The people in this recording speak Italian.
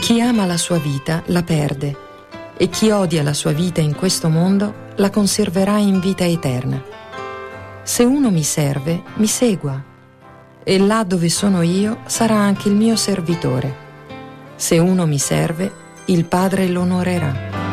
Chi ama la sua vita la perde, e chi odia la sua vita in questo mondo la conserverà in vita eterna. Se uno mi serve, mi segua, e là dove sono io sarà anche il mio servitore. Se uno mi serve, il Padre l'onorerà.